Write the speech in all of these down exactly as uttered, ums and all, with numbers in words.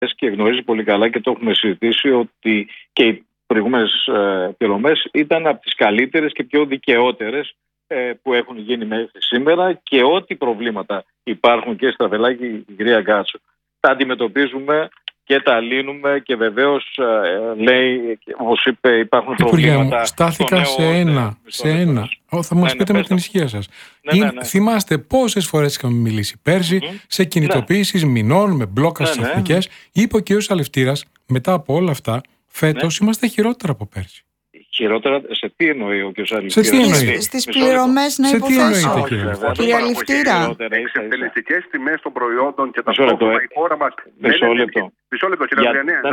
και γνωρίζει πολύ καλά και το έχουμε συζητήσει ότι και οι προηγούμενες ε, πληρωμές ήταν από τις καλύτερες και πιο δικαιότερες ε, που έχουν γίνει μέχρι σήμερα, και ό,τι προβλήματα υπάρχουν, και στα Στραβελάκη, η κυρία Γκάτσο, τα αντιμετωπίζουμε και τα λύνουμε, και βεβαίως ε, λέει, όπως είπε, υπάρχουν Υπουργέ προβλήματα. Μου, στάθηκα σε ένα, σε ένα. Ο, θα μας ναι, πείτε ναι, με την ισχύα σας. Ναι, ναι, ναι. Θυμάστε πόσες φορές είχαμε μιλήσει πέρσι mm-hmm. σε κινητοποιήσεις ναι. μηνών με μπλόκα στις ναι, εθνικές. Ναι. Είπε ο κ. Αλευτήρας, μετά από όλα αυτά, φέτος ναι. είμαστε χειρότερα από πέρσι. Χειρότερα, σε τι εννοεί ο κ. Αλευτήρας? Σε τι εννοεί? Στις πληρωμές να υποθέσω. Κύριε Αλευτήρα. Εξευτελιστικές τιμές των προϊόντων και τα ταυτόχρονα η χώρα μας. Μισό λεπτό. Μισό λεπτό, κύριε Ανδριανέ.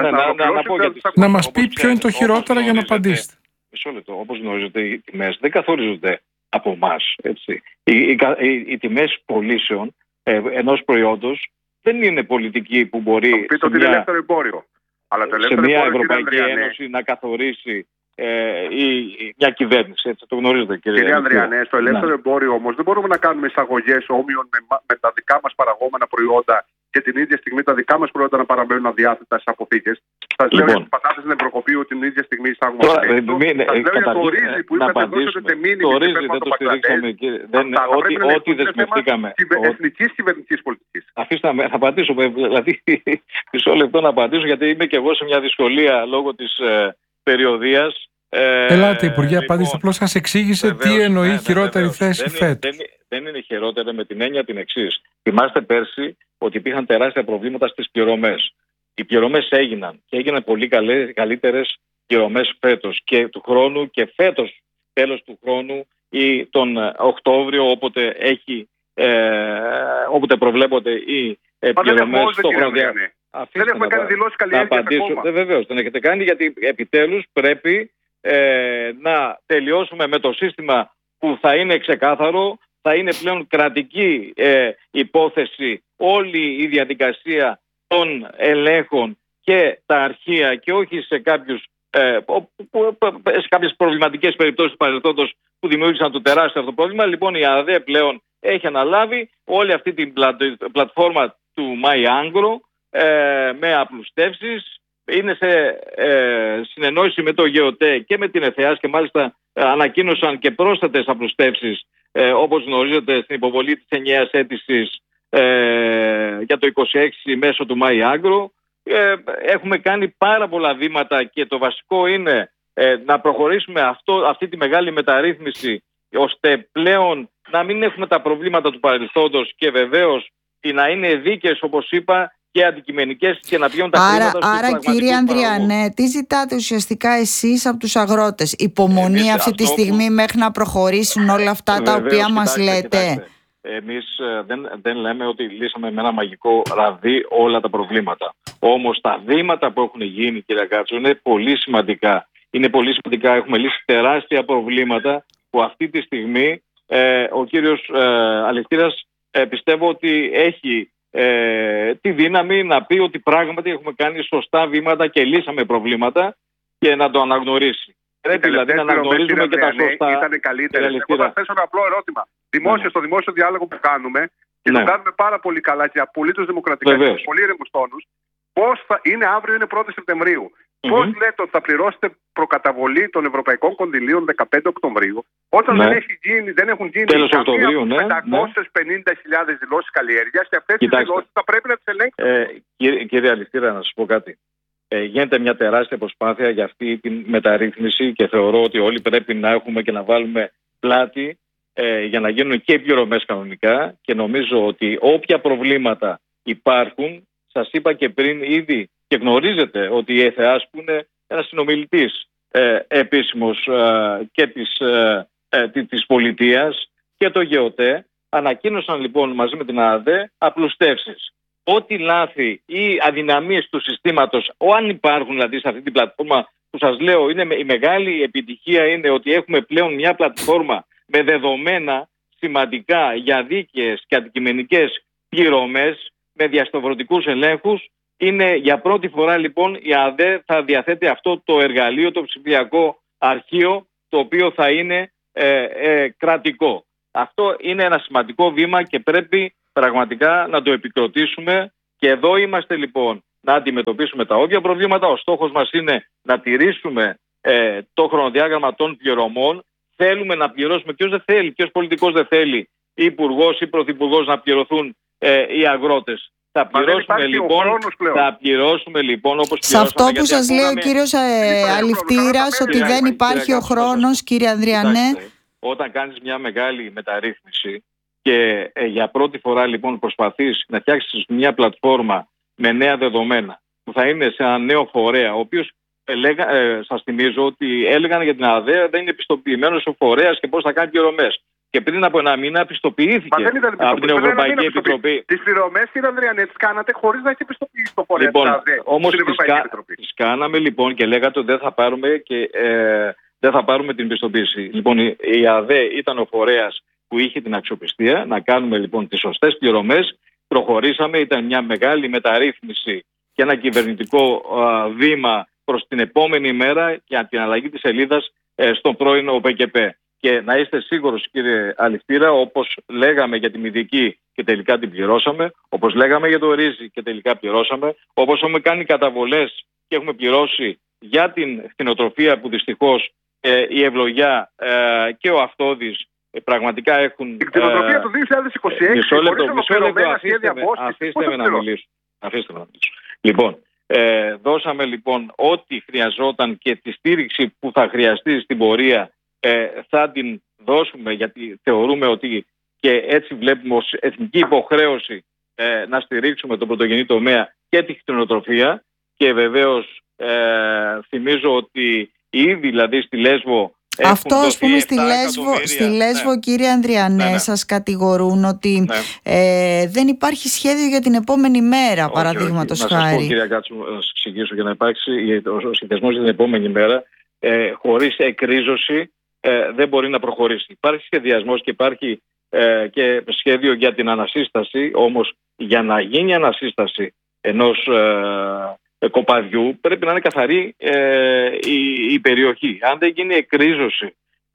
Να μας πει ποιο είναι το χειρότερα για να απαντήσετε. Μισό λεπτό. Όπως γνωρίζετε, οι τιμές δεν καθορίζονται από εμάς. Οι, οι, οι, οι τιμές πωλήσεων ε, ενός προϊόντος δεν είναι πολιτική που μπορεί. Θα πείτε ότι είναι ελεύθερο εμπόριο. Αλλά το σε μια Ευρωπαϊκή Ένωση να καθορίσει ε, η, η, μια κυβέρνηση. Έτσι το γνωρίζετε, κύριε, κύριε Ανδριανέ. Στο ελεύθερο ναι. εμπόριο όμως δεν μπορούμε να κάνουμε εισαγωγές όμοιων με, με τα δικά μας παραγόμενα προϊόντα και την ίδια στιγμή τα δικά μας προϊόντα να παραμένουν αδιάθετα στις αποθήκες. Σας λέω για τις πατάτες νευροκοπίου την ίδια στιγμή εισάγουμε. Σας λέω για το ρύζι που είπατε δώσετε τεμήνη. Το ρύζι δεν το στηρίξαμε, κύριε. Ό,τι δεσμευτήκαμε. Εθνικής κυβερνητικής πολιτικής. Αφήστε να απαντήσω. Δηλαδή, μισό λεπτό να απαντήσω, γιατί είμαι και εγώ σε μια δυσκολία λόγω της περιοδίας. Ελάτε, Υπουργέ, απάντηστε. Απλώς σας εξήγησε τι εννοεί χειρότερη θέση φέτος. Δεν είναι χειρότερα με την έννοια την εξής. Θυμάστε πέρσι ότι υπήρχαν τεράστια προβλήματα στις πληρωμές. Οι πληρωμές έγιναν και έγιναν πολύ καλύτερες πληρωμές φέτος και του χρόνου, και φέτος τέλος του χρόνου ή τον Οκτώβριο, όποτε, έχει, ε, όποτε προβλέπονται οι ε, πληρωμές στο χρονοδιάγραμμα. Δεν έχουμε κάνει δηλώσεις καλλιέργειας ακόμα. Δεν, βεβαίως, δεν έχετε κάνει, γιατί επιτέλους πρέπει ε, να τελειώσουμε με το σύστημα που θα είναι ξεκάθαρο. Θα είναι πλέον κρατική ε, υπόθεση όλη η διαδικασία των ελέγχων και τα αρχεία, και όχι σε, κάποιους, ε, σε κάποιες προβληματικές περιπτώσεις του παρελθόντος που δημιούργησαν το τεράστιο αυτό πρόβλημα. Λοιπόν, η ΑΔΕ πλέον έχει αναλάβει όλη αυτή την πλατφόρμα του MyAnglo ε, με απλουστεύσεις. Είναι σε ε, συνεννόηση με το ΓΕΟΤΕ και με την ΕΘΕΑΣ, και μάλιστα ε, ανακοίνωσαν και πρόσθετες απλουστεύσεις. Ε, όπως γνωρίζετε, στην υποβολή της ενιαίας αίτησης ε, για το είκοσι έξι μέσω του MyAnglo. Ε, έχουμε κάνει πάρα πολλά βήματα, και το βασικό είναι ε, να προχωρήσουμε αυτό, αυτή τη μεγάλη μεταρρύθμιση, ώστε πλέον να μην έχουμε τα προβλήματα του παρελθόντος, και βεβαίως να είναι δίκαιες, όπως είπα, και αντικειμενικές, και να πιώνουν τα άρα, χρήματα στους άρα κύριε Ανδριανέ, τι ζητάτε ουσιαστικά εσείς από τους αγρότες? Υπομονή Εμείς αυτή τη στιγμή που... μέχρι να προχωρήσουν όλα αυτά Βεβαίως, τα οποία μας κοιτάξτε, λέτε? Κοιτάξτε. Εμείς ε, δεν, δεν λέμε ότι λύσαμε με ένα μαγικό ραβδί όλα τα προβλήματα. Όμως τα βήματα που έχουν γίνει, κύριε Γκάτσο, είναι πολύ σημαντικά. Είναι πολύ σημαντικά. Έχουμε λύσει τεράστια προβλήματα που αυτή τη στιγμή ε, ο κύριος ε, Αλευτήρας ε, πιστεύω ότι έχει Ε, τη δύναμη να πει ότι πράγματι έχουμε κάνει σωστά βήματα και λύσαμε προβλήματα, και να το αναγνωρίσει. Πρέπει δηλαδή να αναγνωρίζουμε και τα σωστά. Ήταν καλύτερες. Εγώ θα θέσω ένα απλό ερώτημα. Δημόσιο, ναι. Στο δημόσιο διάλογο που κάνουμε, και ναι. το κάνουμε πάρα πολύ καλά και απολύτως δημοκρατικά, και με πολύ ήρεμους τόνους, πώς θα είναι αύριο, είναι πρώτη Σεπτεμβρίου. Mm-hmm. Πώς λέτε ότι θα πληρώσετε προκαταβολή των ευρωπαϊκών κονδυλίων δεκαπέντε Οκτωβρίου, όταν ναι. δεν, έχει γίνει, δεν έχουν γίνει πεντακόσιες πενήντα χιλιάδες ναι. δηλώσεις καλλιέργειας, και αυτές τις δηλώσεις θα πρέπει να τις ελέγξουμε. Ε, κύριε, κύριε Αλευτήρα, να σας πω κάτι. Ε, γίνεται μια τεράστια προσπάθεια για αυτή τη μεταρρύθμιση, και θεωρώ ότι όλοι πρέπει να έχουμε και να βάλουμε πλάτη ε, για να γίνουν και οι πληρωμές κανονικά, και νομίζω ότι όποια προβλήματα υπάρχουν, σας είπα και πριν ήδη, και γνωρίζετε ότι η ΕΘΕΑΣ, που είναι ένας συνομιλητής ε, επίσημος ε, και της, ε, ε, της πολιτείας, και το ΓΕΟΤΕ, ανακοίνωσαν λοιπόν μαζί με την ΑΔΕ απλουστεύσεις. Ό,τι λάθη ή αδυναμίες του συστήματος, αν υπάρχουν δηλαδή σε αυτή την πλατφόρμα που σας λέω, είναι η μεγάλη επιτυχία είναι ότι έχουμε πλέον μια πλατφόρμα με δεδομένα σημαντικά για δίκαιες και αντικειμενικές πληρωμές, με διασταυρωτικούς ελέγχους. Είναι για πρώτη φορά λοιπόν η ΑΔΕ θα διαθέτει αυτό το εργαλείο, το ψηφιακό αρχείο, το οποίο θα είναι ε, ε, κρατικό. Αυτό είναι ένα σημαντικό βήμα και πρέπει πραγματικά να το επικροτήσουμε, και εδώ είμαστε λοιπόν να αντιμετωπίσουμε τα όποια προβλήματα. Ο στόχος μας είναι να τηρήσουμε ε, το χρονοδιάγραμμα των πληρωμών. Θέλουμε να πληρώσουμε. Ποιος δεν θέλει, ποιος πολιτικός δεν θέλει, υπουργός ή πρωθυπουργός, να πληρωθούν ε, οι αγρότες. Θα πληρώσουμε, λοιπόν, θα πληρώσουμε λοιπόν όπως σε αυτό που σας λέει ο κύριος ε, Αληφτήρας, ότι δεν υπάρχει ο χρόνος, κύριε Ανδριανέ. Όταν κάνεις μια μεγάλη μεταρρύθμιση και ε, για πρώτη φορά λοιπόν προσπαθείς να φτιάξεις μια πλατφόρμα με νέα δεδομένα που θα είναι σε ένα νέο φορέα, ο οποίος έλεγα, ε, σας θυμίζω ότι έλεγαν για την ΑΔΕ δεν είναι επιστοποιημένος ο φορέας και πώς θα κάνει πληρωμές. Και πριν από ένα μήνα πιστοποιήθηκε από την Ευρωπαϊκή Επιτροπή. Τις πληρωμές, κύριε Ανδριανέ, τις κάνατε χωρίς να έχει πιστοποιήσει το φορέα λοιπόν, της ΑΔΕ. Όμως τις, κα, τις κάναμε λοιπόν και λέγατε ότι δεν θα πάρουμε, και, ε, δεν θα πάρουμε την πιστοποίηση. Λοιπόν, η, η ΑΔΕ ήταν ο φορέας που είχε την αξιοπιστία να κάνουμε λοιπόν τις σωστές πληρωμές. Προχωρήσαμε, ήταν μια μεγάλη μεταρρύθμιση και ένα κυβερνητικό α, βήμα προς την επόμενη μέρα για την αλλαγή της σελίδας ε, στον πρώην ΟΠΕΚΕΠ. Και να είστε σίγουρος, κύριε Αληφτήρα, όπως λέγαμε για την Ειδική και τελικά την πληρώσαμε, όπως λέγαμε για το ρύζι και τελικά πληρώσαμε, όπως έχουμε κάνει καταβολές και έχουμε πληρώσει για την κτηνοτροφία που δυστυχώς ε, η Ευλογιά ε, και ο Αυτόδης ε, πραγματικά έχουν... Η κτηνοτροφία ε, του δύο χιλιάδες είκοσι έξι, μισό λεπτό, μισό λεπτό, αφήστε με, αφήστε με να μιλήσω. Αφήστε με να μιλήσω. Λοιπόν, ε, δώσαμε λοιπόν ό,τι χρειαζόταν και τη στήριξη που θα χρειαστεί στην πορεία ε, θα την δώσουμε, γιατί θεωρούμε ότι και έτσι βλέπουμε ως εθνική υποχρέωση ε, να στηρίξουμε τον πρωτογενή τομέα και τη κτηνοτροφία. Και βεβαίως ε, θυμίζω ότι ήδη δηλαδή στη Λέσβο αυτό, ας πούμε, στη Λέσβο, στη Λέσβο ναι. Κύριε Ανδριανέ, ναι, ναι. σας κατηγορούν ότι ναι. ε, δεν υπάρχει σχέδιο για την επόμενη μέρα, παραδείγματος χάρη. Να σας πω, κύριε Κάτσου, να σας εξηγήσω, για να υπάρξει ο σχεδιασμός για την επόμενη μέρα, ε, χωρίς εκρίζωση ε, δεν μπορεί να προχωρήσει. Υπάρχει σχεδιασμός και υπάρχει ε, και σχέδιο για την ανασύσταση, όμως για να γίνει ανασύσταση ενός ε, κοπαδιού πρέπει να είναι καθαρή ε, η, η περιοχή. Αν δεν γίνει εκρίζωση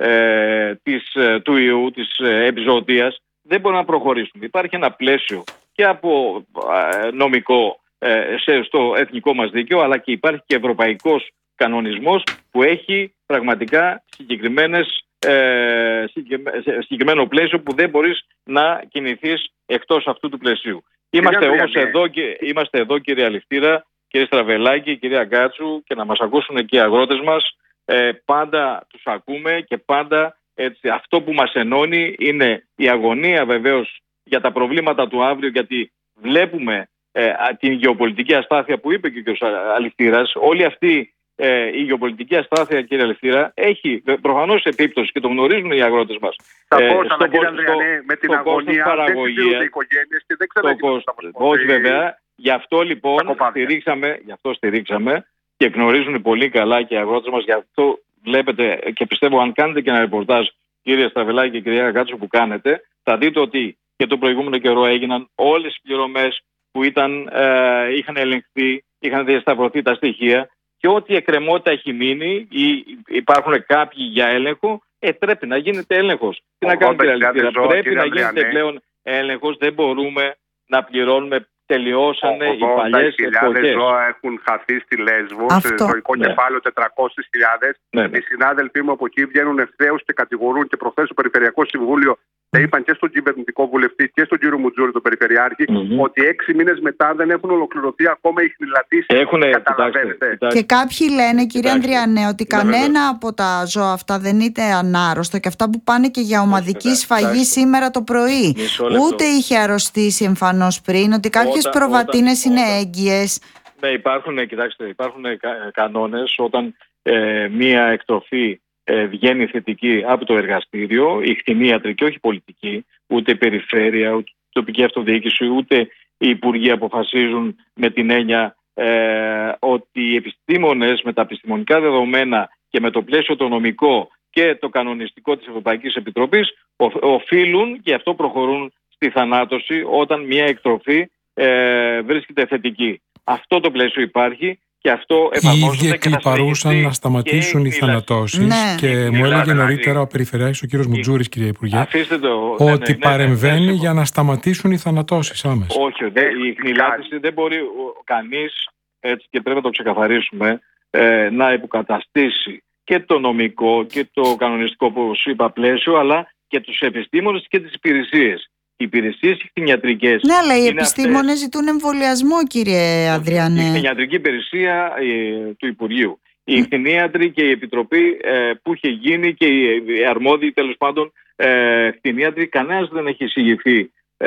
ε, της, του ιού, της ε, επιζωοτίας, δεν μπορεί να προχωρήσουμε. Υπάρχει ένα πλαίσιο και από ε, νομικό ε, σε, στο εθνικό μας δίκαιο, αλλά και υπάρχει και ευρωπαϊκός κανονισμός που έχει πραγματικά συγκεκριμένες, ε, συγκεκριμένο πλαίσιο που δεν μπορείς να κινηθείς εκτός αυτού του πλαισίου. Είμαστε όμως εδώ, και, είμαστε εδώ, κύριε Αληφτήρα, κύριε Στραβελάκη, κυρία Γκάτσου, και να μας ακούσουν και οι αγρότες μας. Ε, πάντα τους ακούμε και πάντα έτσι, αυτό που μας ενώνει είναι η αγωνία βεβαίως για τα προβλήματα του αύριο, γιατί βλέπουμε ε, την γεωπολιτική αστάθεια που είπε και ο κ. Αληφτήρας. Όλη αυτή ε, η γεωπολιτική αστάθεια, κύριε Αληφτήρα, έχει προφανώς επίπτωση και το γνωρίζουν οι αγρότες μας. Θα πω, ε, κύριε Ανδριανέ, με την αγωνία δεν συντηρούνται οι οικογένειες και δεν ξέρω τι θα μας πω. Όχι βέβαια. Γι' αυτό λοιπόν στηρίξαμε, γι' αυτό στηρίξαμε και γνωρίζουν πολύ καλά και οι αγρότες μας. Γι' αυτό βλέπετε και πιστεύω, αν κάνετε και ένα ρεπορτάζ, κύριε Στραβελάκη και κυρία Γκάτσου, που κάνετε, θα δείτε ότι και το προηγούμενο καιρό έγιναν όλες οι πληρωμές που ήταν, ε, είχαν ελεγχθεί, είχαν διασταυρωθεί τα στοιχεία, και ό,τι εκκρεμότητα έχει μείνει ή υπάρχουν κάποιοι για έλεγχο, ε, πρέπει να γίνεται έλεγχος. Τι να κάνουμε, κύριε Αληφτήρα, πρέπει να γίνεται πλέον έλεγχος. Δεν μπορούμε να πληρώνουμε. Τελειώσανε οι παλιές εποχές. Ζώα έχουν χαθεί στη Λέσβο, αυτό. Σε ιστορικό ναι. κεφάλαιο τετρακόσιες χιλιάδες. Ναι, ναι. Οι συνάδελφοί μου από εκεί βγαίνουν ευθέως και κατηγορούν, και προχθές στο Περιφερειακό Συμβούλιο mm. είπαν και στον κυβερνητικό βουλευτή και στον κύριο Μουτζούρη, τον Περιφερειάρχη, mm-hmm. ότι έξι μήνες μετά δεν έχουν ολοκληρωθεί ακόμα οι χνηλατήσεις. Έχουνε, καταλαβαίνετε. Κοιτάξτε. Και κάποιοι λένε, κύριε Ανδριανέ, ότι κανένα ναι, από τα ζώα αυτά δεν είναι ανάρρωστο, και αυτά που πάνε και για ομαδική ναι, σφαγή σήμερα το πρωί. Ούτε είχε αρρωστήσει εμφανώς πριν, ότι κάποιες προβατίνες είναι έγκυες. Ναι, υπάρχουν, κοιτάξτε, υπάρχουν κανόνες όταν ε, μία εκτροφή ε, βγαίνει θετική από το εργαστήριο, η κτηνή ιατρική, όχι πολιτική, ούτε η περιφέρεια, ούτε η τοπική αυτοδιοίκηση, ούτε οι υπουργοί αποφασίζουν με την έννοια ε, ότι οι επιστήμονες με τα επιστημονικά δεδομένα και με το πλαίσιο το νομικό και το κανονιστικό της Ευρωπαϊκής Επιτροπής οφείλουν, και αυτό προχωρούν στη θανάτωση όταν μία εκτροφή ε, βρίσκεται θετική. Αυτό το πλαίσιο υπάρχει και αυτό εφαρμόζεται. Οι ίδιοι εκλιπαρούσαν να σταματήσουν οι θανατώσεις ναι. και ναι. μου έλεγε νωρίτερα ο Περιφερειάρχης, ο κύριος Μουτζούρης, κύριε Υπουργέ, το, ότι ναι, ναι, παρεμβαίνει ναι, ναι, ναι, για να σταματήσουν οι θανατώσεις άμεσα. Όχι, δε, η χνηλάτιση δεν μπορεί κανείς έτσι, και πρέπει να το ξεκαθαρίσουμε, ε, να υποκαταστήσει και το νομικό και το κανονιστικό, όπως είπα, πλαίσιο, αλλά και τους επιστήμονες και τις υπηρεσίες. Οι υπηρεσίες κτηνιατρικές. Ναι, αλλά οι επιστήμονες αυτές... ζητούν εμβολιασμό, κύριε Ανδριανέ. Η κτηνιατρική υπηρεσία ε, του Υπουργείου. Οι κτηνίατροι και η Επιτροπή ε, που είχε γίνει και οι αρμόδιοι, τέλος πάντων, ε, κτηνίατροι, κανένας δεν έχει εισηγηθεί.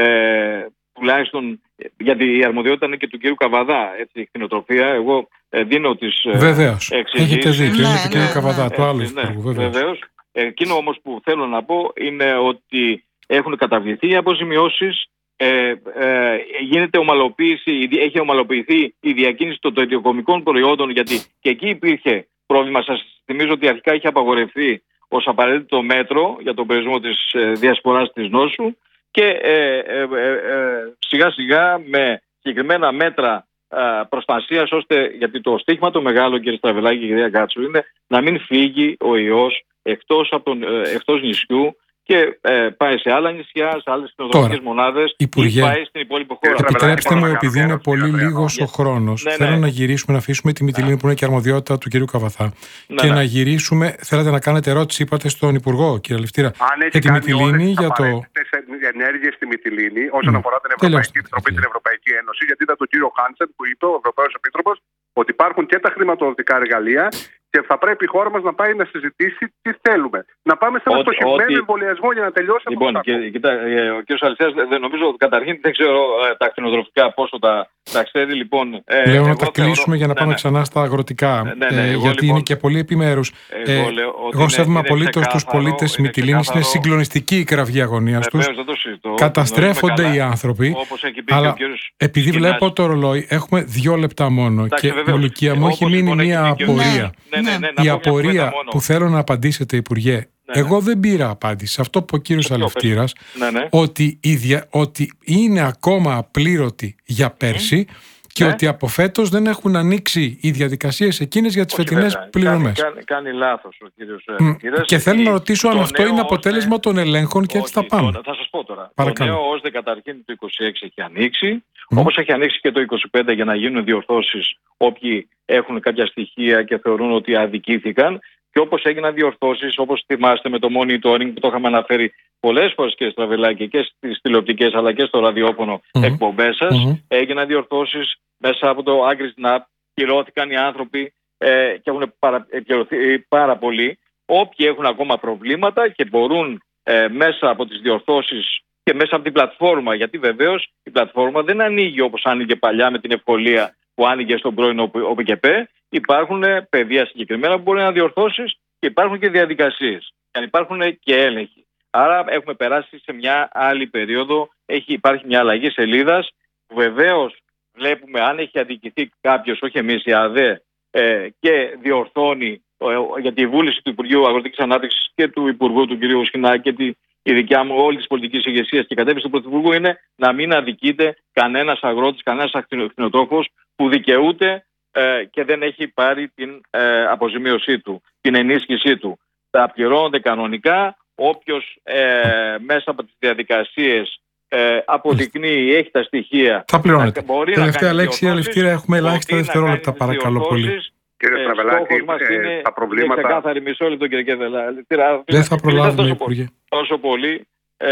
Ε, τουλάχιστον γιατί η αρμοδιότητα είναι και του κύριου Καβαδά, έτσι, η κτηνοτροφία. Εγώ ε, δίνω τις ε, βεβαίως. Έχετε δίκιο, είναι ναι, του κύριου ναι, Καβαδά, ναι, το άλλο. Ναι, ναι, βεβαίως. Εκείνο όμως που θέλω να πω είναι ότι έχουν καταβληθεί οι αποζημιώσεις, ε, ε, γίνεται ομαλοποίηση, έχει ομαλοποιηθεί η διακίνηση των τοετιοκομικών προϊόντων, γιατί και εκεί υπήρχε πρόβλημα. Σας θυμίζω ότι αρχικά είχε απαγορευτεί ως απαραίτητο μέτρο για τον περιορισμό της ε, διασποράς της νόσου και ε, ε, ε, ε, σιγά σιγά με συγκεκριμένα μέτρα ε, προστασίας, ώστε, γιατί το στίχημα το μεγάλο, κύριε Στραβελάκη και κυρία Γκάτσου, είναι να μην φύγει ο ιός εκτός, από τον, ε, εκτός νησιού και ε, πάει σε άλλα νησιά, σε άλλες κτηνοτροφικές μονάδες, Υπουργέ, ή πάει στην υπόλοιπη χώρα. Επιτρέψτε μου, επειδή είναι πολύ λίγος ο χρόνος, ναι, ναι. θέλω να γυρίσουμε, να αφήσουμε τη Μυτιλήνη ναι. που είναι και αρμοδιότητα του κυρίου Καβαθά ναι, και ναι. να γυρίσουμε. Θέλετε να κάνετε ερώτηση, είπατε, στον Υπουργό, κύριε Λευτήρα, για τη Μυτιλήνη, για το. ενέργειες στη Μυτιλήνη όσον mm. αφορά την Ευρωπαϊκή Επιτροπή, την Ευρωπαϊκή Ένωση, γιατί ήταν τον κύριο Χάνσεν που είπε, ο Ευρωπαίος Επίτροπος, ότι υπάρχουν και τα χρηματοδοτικά εργαλεία και θα πρέπει η χώρα μας να πάει να συζητήσει τι θέλουμε. Να πάμε σε ένα στοχευμένο ότι... εμβολιασμό για να τελειώσει λοιπόν, αυτό. Λοιπόν, κοιτά, ο κ. Αλυσίας, νομίζω ότι καταρχήν δεν ξέρω ε, τα κτηνοτροφικά πόσο τα, τα ξέρει. Λοιπόν, ε, λέω να τα κλείσουμε θεωρώ... για να πάμε ναι, ξανά στα αγροτικά. Ναι, ναι, ναι, ε, εγώ, γιατί λοιπόν, είναι και πολύ επιμέρους. Εγώ, ε, εγώ σέβομαι απολύτως τους πολίτες της Μυτιλήνης. Είναι συγκλονιστική η κραυγή αγωνίας τους. Καταστρέφονται οι άνθρωποι. Αλλά επειδή βλέπω το ρολόι, έχουμε δύο λεπτά μόνο και η Λουκία μου έχει μείνει μία απορία. Η απορία που θέλω να απαντήσετε, Υπουργέ, ναι, ναι. εγώ δεν πήρα απάντηση σε αυτό που ο κύριος Αλευτήρας, ναι, ναι. ότι, δια, ότι είναι ακόμα απλήρωτη για πέρσι mm. και ναι. ότι από φέτος δεν έχουν ανοίξει οι διαδικασίες εκείνες για τις όχι, φετινές πληρωμές. Κάνει, κάνει, κάνει λάθος ο κύριος mm. Και θέλω να ρωτήσω αν αυτό είναι αποτέλεσμα ως... των ελέγχων και έτσι θα πάμε. Το, θα σας πω τώρα. Παρακαλώ. Το νέο ΩΣΔΕ καταρχήν το είκοσι έξι έχει ανοίξει, mm. όπως έχει ανοίξει και το είκοσι πέντε για να γίνουν διορθώσεις όποιοι έχουν κάποια στοιχεία και θεωρούν ότι αδικήθηκαν. Και όπως έγιναν διορθώσεις, όπως θυμάστε με το monitoring που το είχαμε αναφέρει πολλές φορές και Στραβελάκη και στις τηλεοπτικές αλλά και στο ραδιόφωνο mm-hmm. εκπομπές σας, mm-hmm. έγιναν διορθώσεις μέσα από το AgriSnap, κυρώθηκαν οι άνθρωποι ε, και έχουν παρα, κυρωθεί πάρα πολύ. Όποιοι έχουν ακόμα προβλήματα και μπορούν ε, μέσα από τις διορθώσεις και μέσα από την πλατφόρμα, γιατί βεβαίως η πλατφόρμα δεν ανοίγει όπως άνοιγε παλιά με την ευκολία που άνοιγε στον πρώην ΟΠΚΠ. Υπάρχουν παιδεία συγκεκριμένα που μπορεί να διορθώσεις και υπάρχουν και διαδικασίες. Και υπάρχουν και έλεγχοι. Άρα έχουμε περάσει σε μια άλλη περίοδο. Έχει, υπάρχει μια αλλαγή σελίδας που βεβαίως βλέπουμε αν έχει αδικηθεί κάποιος, όχι εμείς η ΑΔΕ, ε, και διορθώνει ε, για τη βούληση του Υπουργείου Αγροτικής Ανάπτυξης και του Υπουργού του κ. Σχοινά και τη, η δικιά μου όλη της πολιτικής ηγεσίας και η κατεύθυνση του Πρωθυπουργού είναι να μην αδικείται κανένας αγρότης, κανένας ακτινοτρόφος που δικαιούται ε, και δεν έχει πάρει την ε, αποζημίωσή του, την ενίσχυσή του. Θα πληρώνονται κανονικά. Όποιος ε, μέσα από τις διαδικασίες ε, αποδεικνύει, έχει τα στοιχεία. Θα πληρώνεται. Τελευταία λέξη, Αλευτήρα, έχουμε ελάχιστα δευτερόλεπτα, παρακαλώ πολύ. Κύριε Στραβελάκη, ε, τα προβλήματα. Είναι ξεκάθαρη, μισό λεπτό, κύριε Κέβελα. Δεν θα προλάβουμε, Υπουργέ. Τόσο πολύ.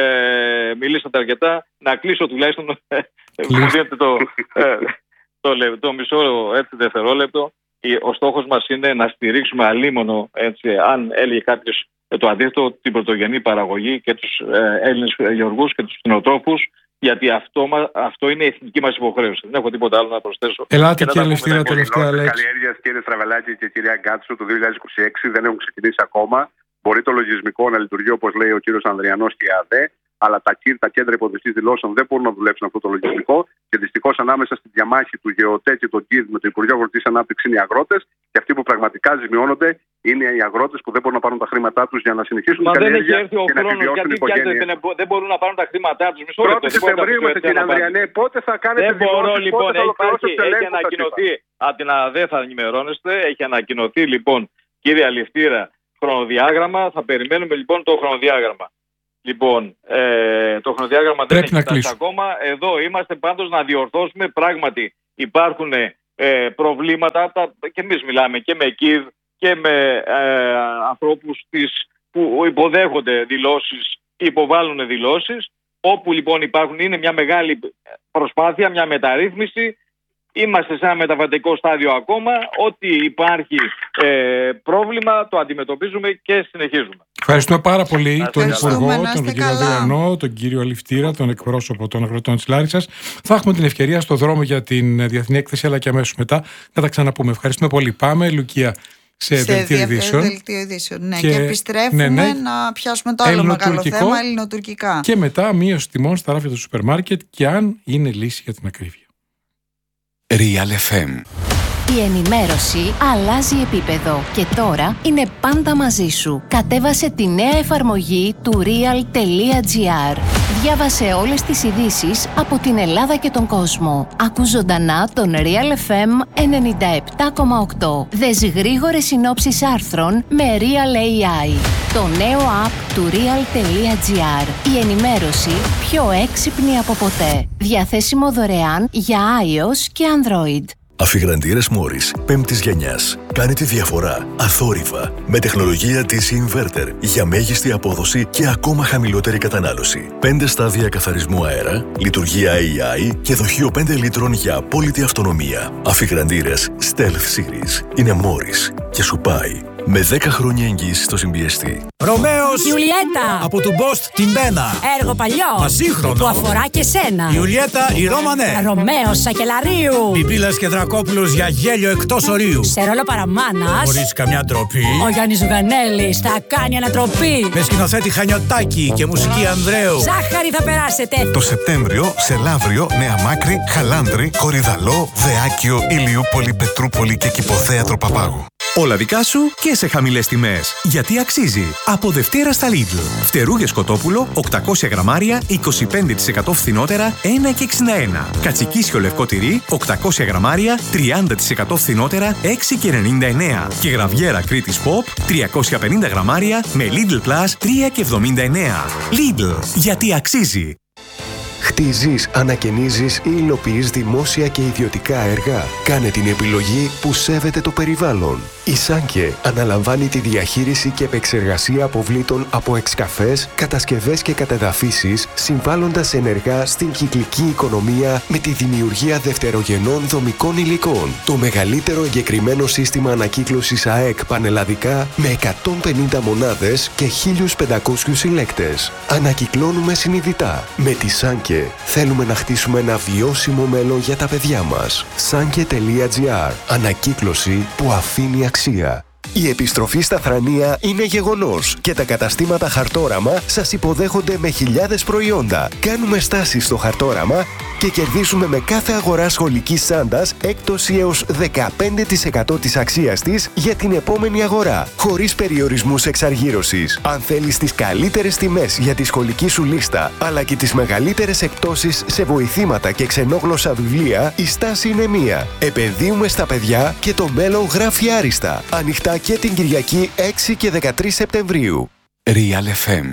Ε, μιλήσατε αρκετά. Να κλείσω τουλάχιστον. Μου δίνετε το, ε, το, το μισό έτσι, δευτερόλεπτο. Ο στόχος μας είναι να στηρίξουμε αλίμονο, έτσι, αν έλεγε κάποιος το αντίθετο, την πρωτογενή παραγωγή και τους ε, Έλληνες γεωργούς και τους κτηνοτρόφους, γιατί αυτό, αυτό είναι η εθνική μας υποχρέωση. Δεν έχω τίποτα άλλο να προσθέσω. Ελάτε, κύριε Αλευτήρα, τελευταία λέξη. Οι καλλιέργειες, κύριε Στραβελάκη και κυρία Γκάτσου, το δύο χιλιάδες είκοσι έξι δεν έχουν ξεκινήσει ακόμα. Μπορεί το λογισμικό να λειτουργεί όπως λέει ο κύριος Ανδριανός και η ΑΔΕ, αλλά τα, τα κέντρα υποδοχής δηλώσεων δεν μπορούν να δουλέψουν αυτό το λογισμικό. Και δυστυχώς ανάμεσα στη διαμάχη του ΓΕΟΤΕ και του ΚΙΔ με το Υπουργείο Αγροτικής Ανάπτυξης είναι οι αγρότες. Και αυτοί που πραγματικά ζημιώνονται είναι οι αγρότες που δεν μπορούν να πάρουν τα χρήματά τους για να συνεχίσουν την καλλιέργεια και να επιβιώσουν οι οικογένειες. Δεν, δεν μπορούν να πάρουν τα χρήματά τους. πρώτη Σεπτεμβρίου είμαστε, κύριε Ανδριανέ. Πότε θα κάνετε δεν μπορώ, λοιπόν, πότε θα ολοκληρώσετε έχει, έχει ανακοινωθεί, από την ΑΔΕ θα ενημερώνεστε, έχει ανακοινωθεί λοιπόν, κύριε Αλευτήρα, χρονοδιάγραμμα. Θα περιμένουμε λοιπόν το χρονοδιάγραμμα. Λοιπόν, ε, το χρονοδιάγραμμα δεν έχει φτάσει ακόμα. Εδώ είμαστε πάντως να διορθώσουμε. Πράγματι υπάρχουν ε, προβλήματα, τα, και εμείς μιλάμε και με ΚΙΔ και με ε, ανθρώπους της, που υποδέχονται δηλώσεις, υποβάλλουν δηλώσεις, όπου λοιπόν υπάρχουν, είναι μια μεγάλη προσπάθεια, μια μεταρρύθμιση. Είμαστε σε ένα μεταβατικό στάδιο ακόμα. Ό,τι υπάρχει ε, πρόβλημα το αντιμετωπίζουμε και συνεχίζουμε. Ευχαριστούμε πάρα πολύ τον Υπουργό, τον κύριο Ανδριανό, τον κύριο Αληφτήρα, τον εκπρόσωπο των αγροτών της Λάρισσας. Θα έχουμε την ευκαιρία στο δρόμο για την διεθνή έκθεση, αλλά και αμέσως μετά να τα ξαναπούμε. Ευχαριστούμε πολύ. Πάμε, Λουκία, σε, σε δελτίο ειδήσεων. Δελτίο ειδήσεων, ναι. Και, και επιστρέφουμε ναι, ναι. να πιάσουμε το άλλο μεγάλο θέμα, ελληνοτουρκικά. Και μετά μείωση τιμών στα ράφια του σούπερ μάρκετ και αν είναι λύση για την ακρίβεια. Real εφ εμ. Η ενημέρωση αλλάζει επίπεδο και τώρα είναι πάντα μαζί σου. Κατέβασε τη νέα εφαρμογή του real.gr. Διάβασε όλες τις ειδήσεις από την Ελλάδα και τον κόσμο. Ακού ζωντανά τον Real εφ εμ ενενήντα επτά κόμμα οκτώ. Δες γρήγορες συνόψεις άρθρων με Real έι άι. Το νέο app του real.gr. Η ενημέρωση πιο έξυπνη από ποτέ. Διαθέσιμο δωρεάν για iOS και Android. Αφιγραντήρες Morris πέμπτης γενιάς. Κάνει τη διαφορά αθόρυβα με τεχνολογία ντι σι Inverter για μέγιστη απόδοση και ακόμα χαμηλότερη κατανάλωση. πέντε στάδια καθαρισμού αέρα, λειτουργία έι άι και δοχείο πέντε λίτρων για απόλυτη αυτονομία. Αφιγραντήρες Stealth Series είναι Morris και σου πάει. Με δέκα χρόνια εγγύηση στο συμπιεστή. Ρωμαίος Ιουλιέτα από του Μπόστ την Μπένα. Έργο παλιό Ασύγχρονο που αφορά και σένα. Ιουλιέτα η Ρώμανε. Ρωμαίος Σακελαρίου. Πιπίλας και Δρακόπουλος για γέλιο εκτός ορίου. Σε ρόλο παραμάνας. Χωρίς καμιά ντροπή. Ο Γιάννης Ζουγανέλης θα κάνει ανατροπή. Με σκηνοθέτη Χανιωτάκη και μουσική Ανδρέου. Ζάχαρη θα περάσετε. Το Σεπτέμβριο σε Λαύριο, Νέα Μάκρη, Χαλάνδρη, Κορυδαλό, Δεάκιο, Ηλιούπολη, Πετρούπολη και Κηποθέατρο Παπάγου. Όλα δικά σου και σε χαμηλές τιμές. Γιατί αξίζει. Από Δευτέρα στα Lidl. Φτερούγες κοτόπουλο οκτακόσια γραμμάρια, είκοσι πέντε τοις εκατό φθηνότερα, ένα και εξήντα ένα. Κατσικίσιο λευκό τυρί, οκτακόσια γραμμάρια, τριάντα τοις εκατό φθηνότερα, έξι και ενενήντα εννέα. Και γραβιέρα Κρήτης Pop, τριακόσια πενήντα γραμμάρια, με Lidl Plus, τρία και εβδομήντα εννέα. Lidl. Γιατί αξίζει. Χτίζεις, ανακαινίζεις ή υλοποιείς δημόσια και ιδιωτικά έργα. Κάνε την επιλογή που σέβεται το περιβάλλον. Η Σάνκε αναλαμβάνει τη διαχείριση και επεξεργασία αποβλήτων από εξκαφές, κατασκευές και κατεδαφίσεις, συμβάλλοντας ενεργά στην κυκλική οικονομία με τη δημιουργία δευτερογενών δομικών υλικών. Το μεγαλύτερο εγκεκριμένο σύστημα ανακύκλωσης ΑΕΚ πανελλαδικά με εκατόν πενήντα μονάδες και χίλιους πεντακόσιους συλλέκτες. Ανακυκλώνουμε συνειδητά. Με τη Σάνκε θέλουμε να χτίσουμε ένα βιώσιμο μέλλον για τα παιδιά μας. Sanke.gr. Ανακύκλωση που αφήνει αξία. Η επιστροφή στα Θρανία είναι γεγονός και τα καταστήματα Χαρτόραμα σας υποδέχονται με χιλιάδες προϊόντα. Κάνουμε στάσεις στο Χαρτόραμα και κερδίζουμε με κάθε αγορά σχολικής τσάντας έκπτωση έως δεκαπέντε τοις εκατό της αξίας της για την επόμενη αγορά, χωρίς περιορισμούς εξαργύρωσης. Αν θέλεις τις καλύτερες τιμές για τη σχολική σου λίστα, αλλά και τις μεγαλύτερες εκπτώσεις σε βοηθήματα και ξενόγλωσσα βιβλία, η στάση είναι μία. Επενδύουμε στα παιδιά και το μέλλον γράφει άριστα. Ανοιχτά και την Κυριακή έξι και δεκατρείς Σεπτεμβρίου. Real εφ εμ.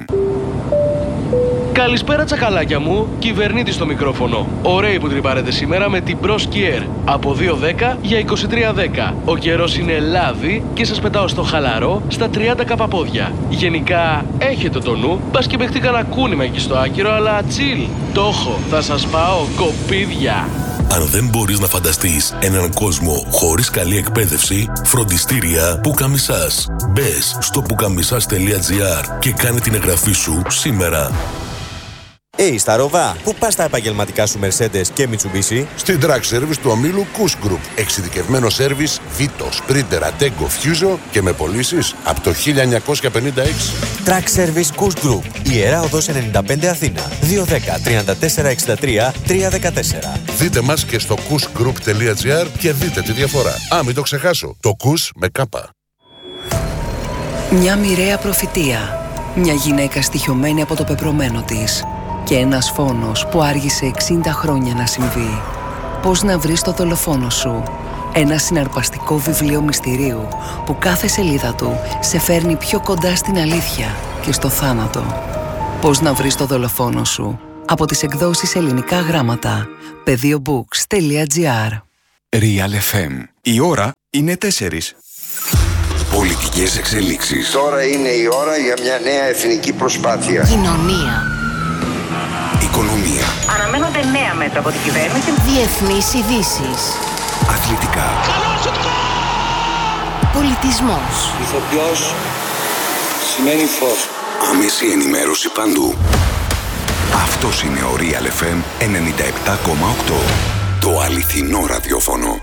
Καλησπέρα τσακαλάκια μου, κυβερνήτη στο μικρόφωνο. Ωραίοι που τρυπάρετε σήμερα με την Pro Skier. Από δύο δέκα για είκοσι τρία δέκα. Ο καιρός είναι λάδι και σας πετάω στο χαλαρό στα τριάντα καπαπόδια. Γενικά έχετε το νου, μπας και παιχτεί κανένα κούνημα εκεί στο άκυρο, αλλά chill. Το έχω, θα σας πάω κοπίδια. Αν δεν μπορείς να φανταστείς έναν κόσμο χωρίς καλή εκπαίδευση, φροντιστήρια Πουκαμισάς. Μπες στο πουκαμισάς τελεία τζι άρ και κάνε την εγγραφή σου σήμερα. Hey, στα Ροβά, πού πας τα επαγγελματικά σου Mercedes και Mitsubishi? Στην Track Service του ομίλου Kush Group. Εξειδικευμένο σέρβις Vito, Sprinter, Attego, Fuso και με πωλήσεις από το χίλια εννιακόσια πενήντα έξι. Track Service Kush Group. Ιερά Οδός ενενήντα πέντε Αθήνα. δύο δέκα τριάντα τέσσερα εξήντα τρία τριακόσια δεκατέσσερα. Δείτε μας και στο kushgroup τελεία τζι άρ και δείτε τη διαφορά. Α, μην το ξεχάσω. Το Kush με κάπα. Μια μοιραία προφητεία. Μια γυναίκα στοιχειωμένη από το πεπρωμένο της. Και ένας φόνος που άργησε εξήντα χρόνια να συμβεί. Πώς να βρεις το δολοφόνο σου. Ένα συναρπαστικό βιβλίο μυστηρίου που κάθε σελίδα του σε φέρνει πιο κοντά στην αλήθεια και στο θάνατο. Πώς να βρεις το δολοφόνο σου. Από τις εκδόσεις Ελληνικά Γράμματα. πεδίο μπουκς τελεία τζι άρ. Real εφ εμ. Η ώρα είναι τέσσερις. Πολιτικές εξελίξεις. Τώρα είναι η ώρα για μια νέα εθνική προσπάθεια. Κοινωνία. Οικονομία. Αναμένονται νέα μέτρα από την κυβέρνηση. Διεθνείς ειδήσεις. Αθλητικά. Πολιτισμός. Ηθοποιός σημαίνει φως. Άμεση ενημέρωση παντού. Αυτός είναι ο Real εφ εμ ενενήντα επτά κόμμα οκτώ. Το αληθινό ραδιόφωνο.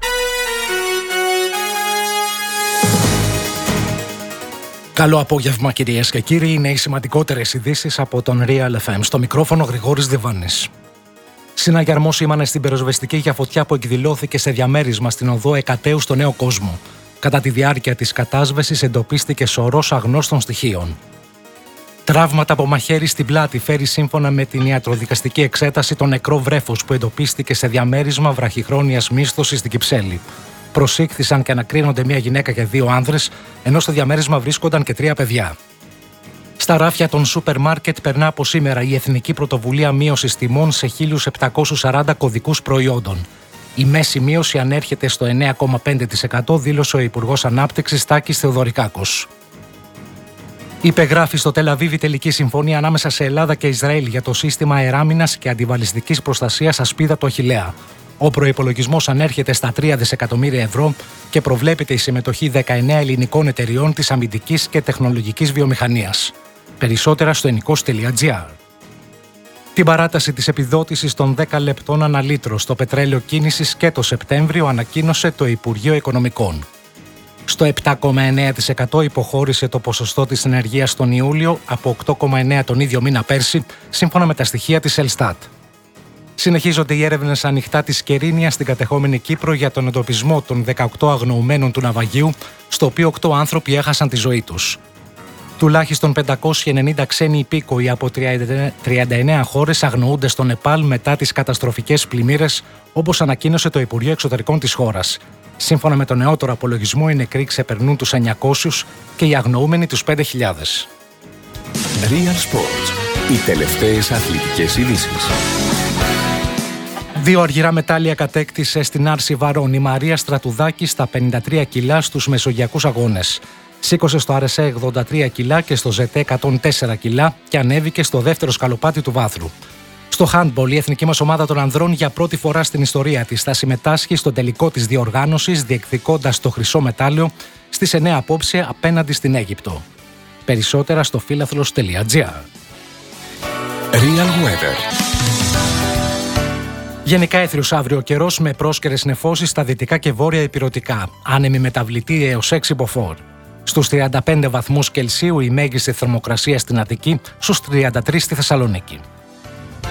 Καλό απόγευμα, κυρίες και κύριοι. Είναι οι σημαντικότερες ειδήσεις από τον Real εφ εμ. Στο μικρόφωνο Γρηγόρης Διβάνης. Συναγερμός σήμανε στην πυροσβεστική για φωτιά που εκδηλώθηκε σε διαμέρισμα στην οδό Εκατέου στο Νέο Κόσμο. Κατά τη διάρκεια της κατάσβεσης εντοπίστηκε σωρός αγνώστων στοιχείων. Τραύματα από μαχαίρι στην πλάτη φέρει σύμφωνα με την ιατροδικαστική εξέταση το νεκρό βρέφος που εντοπίστηκε σε διαμέρισμα βραχυχρόνιας μίσθωσης στην Κυψέλη. Προσήχθησαν και ανακρίνονται μια γυναίκα και δύο άνδρες, ενώ στο διαμέρισμα βρίσκονταν και τρία παιδιά. Στα ράφια των σούπερ μάρκετ περνά από σήμερα η Εθνική Πρωτοβουλία Μείωσης Τιμών σε χίλια επτακόσιους σαράντα κωδικούς προϊόντων. Η μέση μείωση ανέρχεται στο εννέα κόμμα πέντε τοις εκατό, δήλωσε ο Υπουργός Ανάπτυξης Τάκης Θεοδωρικάκος. Υπεγράφει στο Τελαβίβ η τελική συμφωνία ανάμεσα σε Ελλάδα και Ισραήλ για το σύστημα αεράμινας και αντιβαλιστικής προστασίας Ασπίδα του Αχιλλέα. Ο προϋπολογισμός ανέρχεται στα τρία δισεκατομμύρια ευρώ και προβλέπεται η συμμετοχή δεκαεννέα ελληνικών εταιριών της αμυντικής και τεχνολογικής βιομηχανίας. Περισσότερα στο ενικός τελεία τζι άρ. Την παράταση της επιδότησης των δέκα λεπτών ανά λίτρο στο πετρέλαιο κίνησης και το Σεπτέμβριο ανακοίνωσε το Υπουργείο Οικονομικών. Στο επτά κόμμα εννέα τοις εκατό υποχώρησε το ποσοστό της ενεργείας τον Ιούλιο από οκτώ κόμμα εννέα τοις εκατό τον ίδιο μήνα πέρσι, σύμφωνα με τα στοιχεία της Ελστάτ. Συνεχίζονται οι έρευνες ανοιχτά της Κερίνια στην κατεχόμενη Κύπρο για τον εντοπισμό των δεκαοκτώ αγνοουμένων του ναυαγίου, στο οποίο οκτώ άνθρωποι έχασαν τη ζωή τους. Τουλάχιστον πεντακόσιοι ενενήντα ξένοι υπήκοοι από τριάντα εννέα χώρες αγνοούνται στο Νεπάλ μετά τις καταστροφικές πλημμύρες, όπως ανακοίνωσε το Υπουργείο Εξωτερικών της χώρας. Σύμφωνα με τον νεότερο απολογισμό, οι νεκροί ξεπερνούν τους εννιακόσιους και οι αγνοούμενοι τους πέντε χιλιάδες. Real Sports. Οι τελευταίες αθλητικές ειδήσεις. Δύο αργυρά μετάλλια κατέκτησε στην άρση βαρών η Μαρία Στρατουδάκη στα πενήντα τρία κιλά στους Μεσογειακούς Αγώνες. Σήκωσε στο αρ ες έι ογδόντα τρία κιλά και στο ζετ εκατόν τέσσερα κιλά και ανέβηκε στο δεύτερο σκαλοπάτι του βάθρου. Στο handball, η εθνική μας ομάδα των ανδρών για πρώτη φορά στην ιστορία της θα συμμετάσχει στο τελικό της διοργάνωσης, διεκδικώντας το χρυσό μετάλλιο στις εννέα απόψε απέναντι στην Αίγυπτο. Περισσότερα στο φίλαθλος τελεία τζι άρ. Real Weather. Γενικά έθριος αύριο καιρός με πρόσκαιρες νεφώσεις στα δυτικά και βόρεια ηπειρωτικά. Άνεμη μεταβλητή έως έξι μποφόρ. Στους τριάντα πέντε βαθμούς Κελσίου η μέγιστη θερμοκρασία στην Αττική, στους τριάντα τρεις στη Θεσσαλονίκη.